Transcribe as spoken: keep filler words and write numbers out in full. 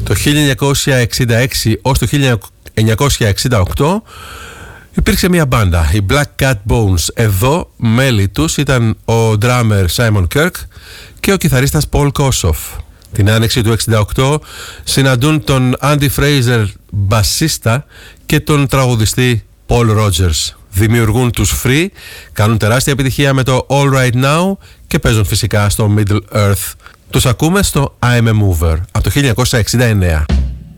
Το χίλια εννιακόσια εξήντα έξι ως το χίλια εννιακόσια εξήντα οκτώ υπήρξε μια μπάντα, οι Black Cat Bones. Εδώ μέλη τους ήταν ο drummer Simon Kirk και ο κιθαρίστας Paul Kossoff. Την άνοιξη του εξήντα οκτώ συναντούν τον Andy Fraser μπασίστα και τον τραγουδιστή Paul Rogers. Δημιουργούν τους Free, κάνουν τεράστια επιτυχία με το All Right Now και παίζουν φυσικά στο Middle Earth. Τους ακούμε στο I'm a Mover από το χίλια εννιακόσια εξήντα εννέα.